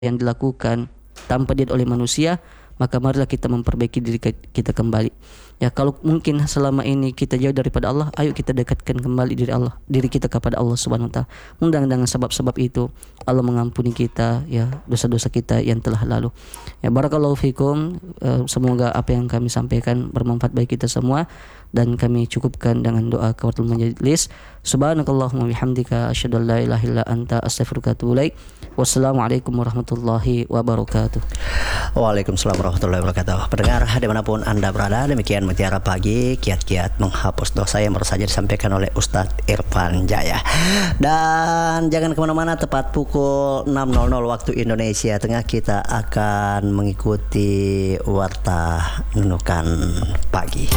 yang dilakukan tanpa dilihat oleh manusia, maka marilah kita memperbaiki diri kita kembali. Ya, kalau mungkin selama ini kita jauh daripada Allah, ayo kita dekatkan kembali diri kita kepada Allah Subhanahu wa taala. Mudah dengan sebab-sebab itu Allah mengampuni kita, ya, dosa-dosa kita yang telah lalu. Ya, barakallahu fikum. Semoga apa yang kami sampaikan bermanfaat bagi kita semua, dan kami cukupkan dengan doa kafaratul majelis. Subhanakallahumma bihamdika asyhadu an la ilaha illa anta astaghfiruka wa atubu ilaik. Wassalamualaikum warahmatullahi wabarakatuh. Waalaikumsalam warahmatullahi wabarakatuh. Pendengar dimanapun Anda berada, demikian Mutiara Pagi, kiat-kiat menghapus dosa yang baru saja disampaikan oleh Ustadz Irfan Jaya. Dan jangan kemana-mana, tepat pukul 6.00 waktu Indonesia Tengah kita akan mengikuti Warta Nunukan Pagi.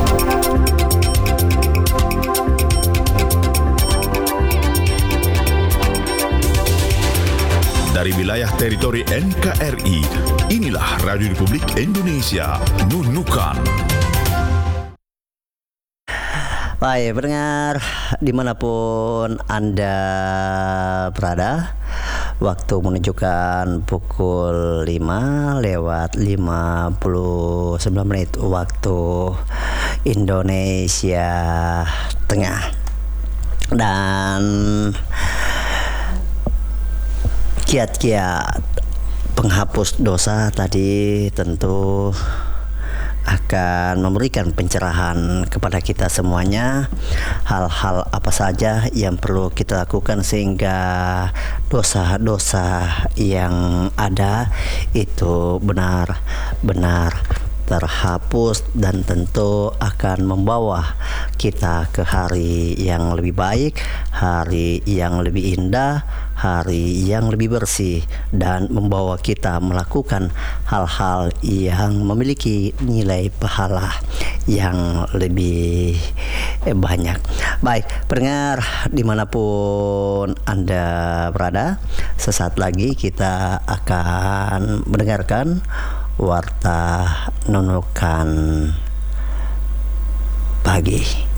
Dari wilayah teritori NKRI, inilah Radio Republik Indonesia Nunukan. Baik, pendengar dimanapun Anda berada, waktu menunjukkan pukul 5:59 waktu Indonesia Tengah. Dan kiat-kiat penghapus dosa tadi tentu akan memberikan pencerahan kepada kita semuanya, hal-hal apa saja yang perlu kita lakukan sehingga dosa-dosa yang ada itu benar-benar terhapus, dan tentu akan membawa kita ke hari yang lebih baik, hari yang lebih indah, hari yang lebih bersih, dan membawa kita melakukan hal-hal yang memiliki nilai pahala yang lebih banyak. Baik, pendengar dimanapun Anda berada, sesaat lagi kita akan mendengarkan Warta Nunukan Pagi.